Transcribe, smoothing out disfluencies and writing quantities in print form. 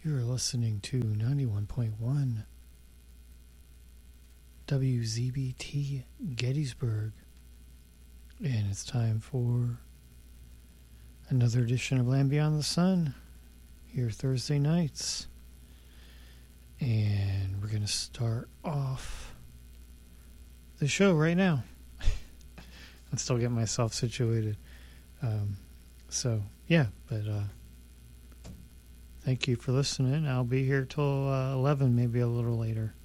You're listening to 91.1 WZBT Gettysburg, and it's time for another edition of Land Beyond the Sun here Thursday nights. And we're going to start off the show right now. I'm still getting myself situated. Thank you for listening. I'll be here till 11, maybe a little later.